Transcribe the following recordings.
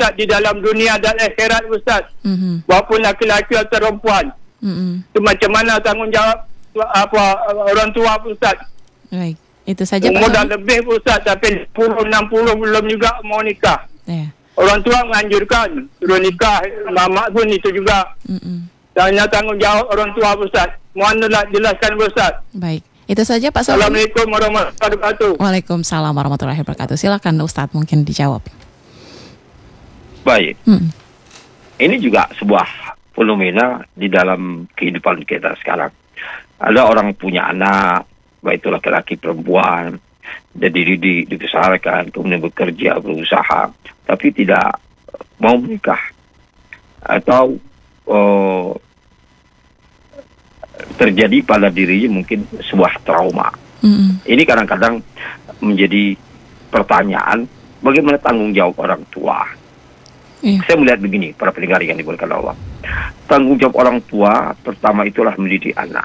Ustaz, di dalam dunia dan akhirat Ustaz. Walaupun laki-laki atau perempuan. Itu macam mana tanggungjawab orang tua Ustaz? Baik, itu saja Pak Umur dah Sony. lebih Ustaz, tapi 60 belum juga mau nikah. Ya. Orang tua menganjurkan suruh nikah, mamak pun itu juga. Tanya tanggungjawab orang tua Ustaz. Mohonlah jelaskan Ustaz. Baik, itu saja Pak Sony. Assalamualaikum warahmatullahi wabarakatuh. Waalaikumsalam warahmatullahi wabarakatuh. Silakan Ustadz mungkin dijawab. Baik. Ini juga sebuah fenomena di dalam kehidupan kita sekarang. Ada orang punya anak, baik itu laki-laki perempuan, jadi dibesarkan, kemudian bekerja, berusaha, tapi tidak mau menikah. Atau terjadi pada dirinya mungkin sebuah trauma. Ini kadang-kadang menjadi pertanyaan, bagaimana tanggung jawab orang tua? Saya melihat begini, para pendengar yang dimuliakan Allah. Tanggung jawab orang tua pertama itulah mendidik anak.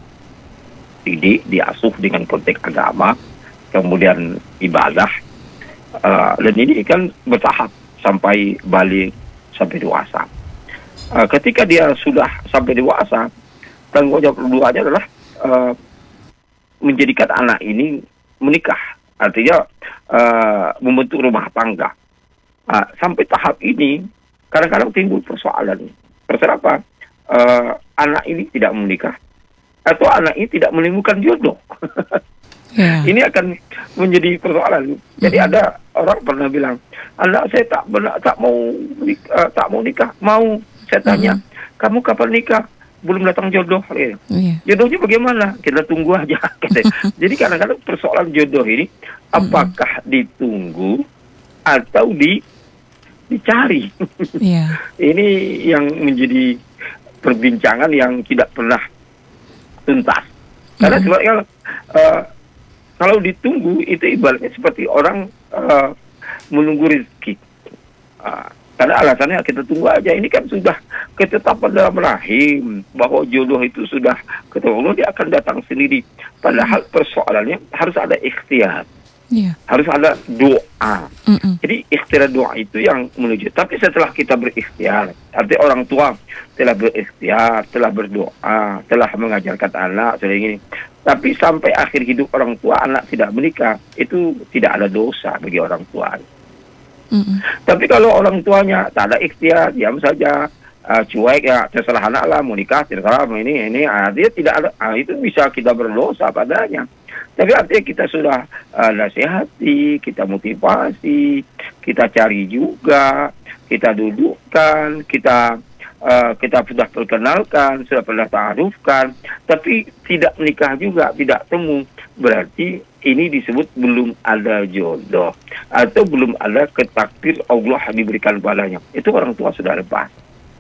Didik, diasuh dengan konteks agama, kemudian ibadah. Dan ini kan bertahap sampai balik, sampai dewasa. Ketika dia sudah sampai dewasa, tanggung jawab keduanya adalah menjadikan anak ini menikah. Artinya membentuk rumah tangga. Sampai tahap ini kadang-kadang timbul persoalan. Persoalan apa? Anak ini tidak menikah atau anak ini tidak menemukan jodoh. Ini akan menjadi persoalan. Jadi ada orang pernah bilang, anak saya tak mau nikah. Mau. Saya tanya, kamu kapan nikah? Belum datang jodoh. Jodohnya bagaimana? Kita tunggu aja. Jadi kadang-kadang persoalan jodoh ini apakah ditunggu atau dicari. Ini yang menjadi perbincangan yang tidak pernah tuntas. Karena sebenarnya kalau ditunggu itu ibaratnya seperti orang menunggu rezeki. Karena alasannya kita tunggu aja. Ini kan sudah ketetapan dalam rahim bahwa jodoh itu sudah ketemu, dia akan datang sendiri. Padahal persoalannya harus ada ikhtiar. Harus ada doa. Jadi ikhtiar doa itu yang menuju. Tapi setelah kita berikhtiar, artinya orang tua telah berikhtiar, telah berdoa, telah mengajarkan anak sering ini. Tapi sampai akhir hidup orang tua anak tidak menikah, itu tidak ada dosa bagi orang tua. Tapi kalau orang tuanya tak ada ikhtiar, diam saja, cuek, ya terserah anak lah, mau nikah, terserah ini, dia tidak ada, itu bisa kita berdosa padanya. Tapi artinya kita sudah nasihati, kita motivasi, kita cari juga, kita dudukkan, kita sudah perkenalkan, sudah pernah ta'arufkan, tapi tidak menikah juga, tidak temu. Berarti ini disebut belum ada jodoh atau belum ada ketakdir Allah diberikan padanya. Itu orang tua sudah lepas.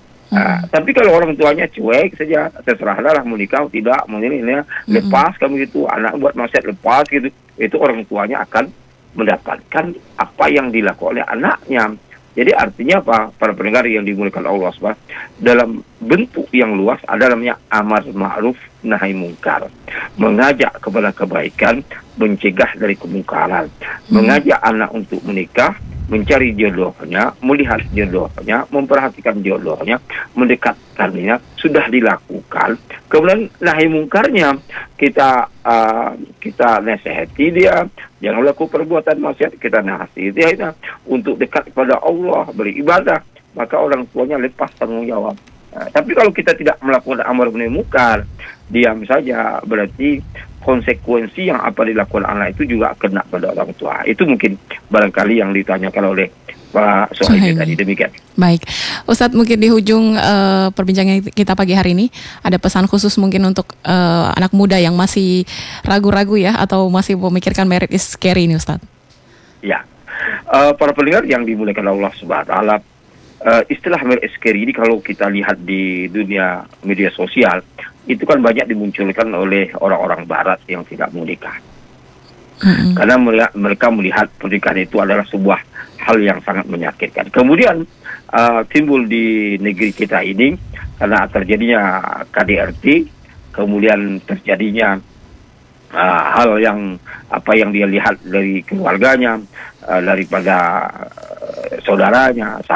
Tapi kalau orang tuanya cuek saja, terserahlah mau nikah tidak, mau ini lepas kamu gitu, anak buat maksiat lepas gitu, itu orang tuanya akan mendapatkan apa yang dilakukan oleh anaknya. Jadi artinya apa? Para pendengar yang dimuliakan Allah SWT, dalam bentuk yang luas ada namanya amar ma'ruf nahi mungkar. Mengajak kepada kebaikan, mencegah dari kemungkaran. Mengajak anak untuk menikah, mencari jodohnya, melihat jodohnya, memperhatikan jodohnya, mendekatkannya, sudah dilakukan. Kemudian nahi mungkarnya kita nasihati dia, jangan melakukan perbuatan maksiat, kita nasihati dia untuk dekat kepada Allah, beribadah, maka orang tuanya lepas tanggung jawab. Tapi kalau kita tidak melakukan amar nahi mungkar, diam saja, berarti konsekuensi yang apa dilakukan anak itu juga kena pada orang tua. Itu mungkin barangkali yang ditanyakan oleh Pak Sohaimi tadi, demikian. Baik, Ustadz, mungkin di ujung perbincangan kita pagi hari ini ada pesan khusus mungkin untuk anak muda yang masih ragu-ragu ya, atau masih memikirkan marriage is scary ini, Ustadz. Ya, para pendengar yang dimuliakan Allah Subhanahu wa Ta'ala, istilah marriage is scary ini kalau kita lihat di dunia media sosial itu kan banyak dimunculkan oleh orang-orang Barat yang tidak mau nikah. Karena mereka melihat pernikahan itu adalah sebuah hal yang sangat menyakitkan. Kemudian timbul di negeri kita ini karena terjadinya KDRT, kemudian terjadinya hal yang apa yang dia lihat dari keluarganya, daripada saudaranya,